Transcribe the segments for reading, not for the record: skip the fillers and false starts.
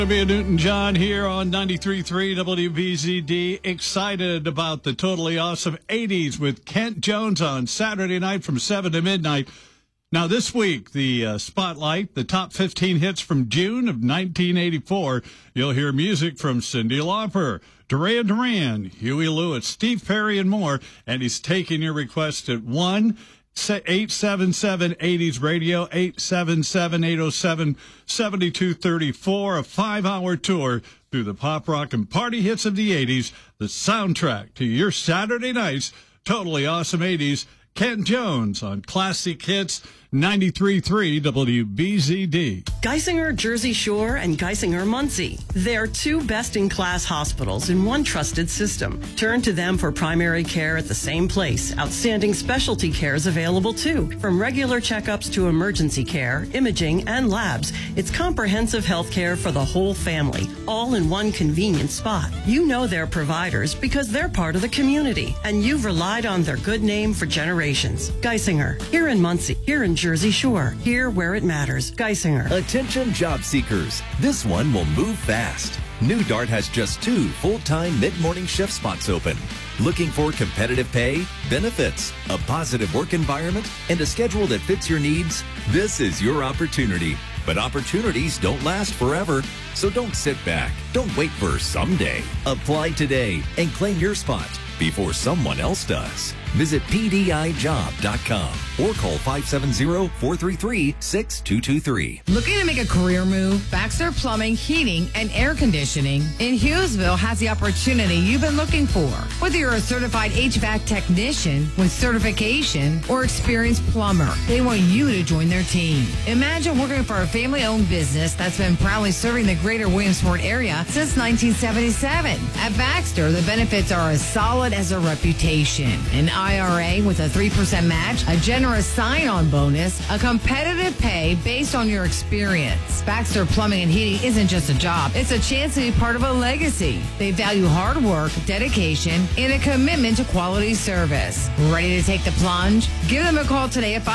Olivia Newton-John here on 93.3 WBZD. Excited about the totally awesome 80s with Kent Jones on Saturday night from 7 to midnight. Now this week, the Spotlight, the top 15 hits from June of 1984. You'll hear music from Cyndi Lauper, Duran Duran, Huey Lewis, Steve Perry, and more. And he's taking your request at 1-877-80s radio, 877-807-7234, a 5-hour tour through the pop, rock, and party hits of the 80s, the soundtrack to your Saturday night's totally awesome 80s. Kent Jones on Classic Hits 93.3 WBZD. Geisinger Jersey Shore and Geisinger Muncie. They're two best-in-class hospitals in one trusted system. Turn to them for primary care at the same place. Outstanding specialty care is available too. From regular checkups to emergency care, imaging, and labs, it's comprehensive health care for the whole family, all in one convenient spot. You know their providers because they're part of the community, and you've relied on their good name for generations. Geisinger, here in Muncie, here in Jersey Shore, here where it matters. Geisinger. Attention job seekers. This one will move fast. New Dart has just 2 full-time mid-morning shift spots open. Looking for competitive pay, benefits, a positive work environment, and a schedule that fits your needs? This is your opportunity. But opportunities don't last forever, so don't sit back. Don't wait for someday. Apply today and claim your spot before someone else does. Visit PDIjob.com or call 570-433-6223. Looking to make a career move? Baxter Plumbing, Heating, and Air Conditioning in Hughesville has the opportunity you've been looking for. Whether you're a certified HVAC technician with certification or experienced plumber, they want you to join their team. Imagine working for a family-owned business that's been proudly serving the greater Williamsport area since 1977. At Baxter, the benefits are as solid as a reputation. An IRA with a 3% match, a generous sign-on bonus, a competitive pay based on your experience. Baxter Plumbing and Heating isn't just a job. It's a chance to be part of a legacy. They value hard work, dedication, and a commitment to quality service. Ready to take the plunge? Give them a call today at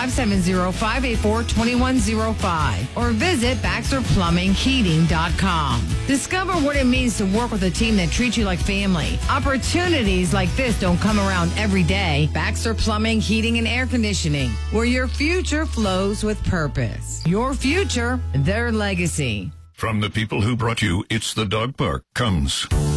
570-584-2105 or visit BaxterPlumbingHeating.com. Discover what it means to work with a team that treats you like family. Opportunities like this don't come around every day. Baxter Plumbing, Heating, and Air Conditioning, where your future flows with purpose. Your future, their legacy. From the people who brought you It's the Dog Park comes